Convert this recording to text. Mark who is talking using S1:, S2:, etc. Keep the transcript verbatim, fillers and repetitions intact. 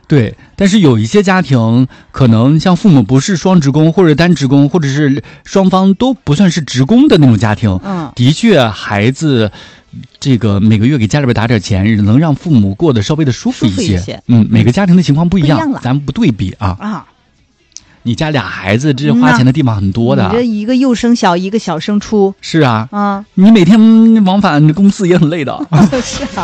S1: 对，但是有一些家庭可能像父母不是双职工或者单职工，或者是双方都不算是职工的那种家庭，
S2: 嗯，
S1: 的确孩子这个每个月给家里边打点钱，能让父母过得稍微的舒服一些。
S2: 舒服一些
S1: 嗯，每个家庭的情况不一样，
S2: 不一样了
S1: 咱不对比啊。
S2: 啊，
S1: 你家俩孩子，这花钱的地方很多的。
S2: 你这一个幼升小，一个小升初。
S1: 是啊，
S2: 啊，
S1: 你每天往返公司也很累的。
S2: 是啊。